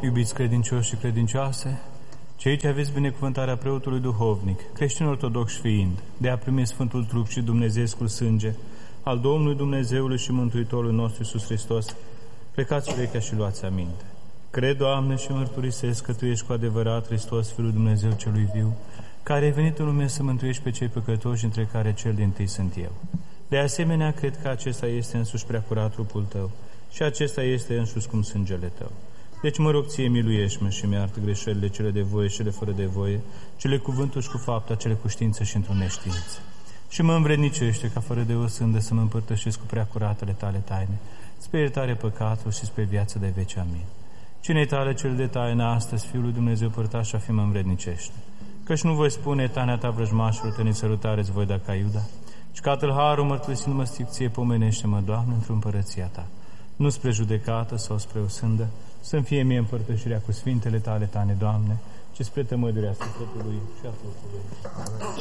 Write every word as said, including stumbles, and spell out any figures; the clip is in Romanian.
iubiți credincioși și credincioase, cei ce aveți binecuvântarea preotului duhovnic, creștini ortodoxi fiind, de a primi Sfântul Trup și Dumnezeescul sânge al Domnului Dumnezeului și Mântuitorului nostru Iisus Hristos, plecați urechea și luați aminte. Cred, Doamne, și mărturisesc că Tu ești cu adevărat Hristos, Fiul Dumnezeu celui viu, care ai venit în lume să mântuiești pe cei păcătoși, între care cel dintâi sunt eu. De asemenea, cred că acesta este însuși preacurat trupul Tău și acesta este însuși cum sângele Tău. Deci mă rog Ție, miluiește-mă și mi-arată greșelile, cele de voie și cele fără de voie, cele cuvântul și cu fapta, cele cu știință și într-o neștiință. Și mă învrednicește ca fără de o sândă să mă împărtășesc cu preacuratele Tale taine, spre iertare păcatul și spre viață de veci. Amin. Cine-i Tale cel de taină astăzi, Fiul lui Dumnezeu părtaș, și mă învrednicește. Căci nu voi spune tainea Ta vrăjmașilor, tăniți sărutare-ți voi da ca Iuda, și ca tâlharul mărturisind-mă stric Ție, pomenește-mă, Doamne, într-o împărăția Ta. Nu spre judecată sau spre o sândă, să-mi fie mie împărtășirea cu sfintele Tale taine, Doamne, ci spre tămădurea sufletului și a trupului.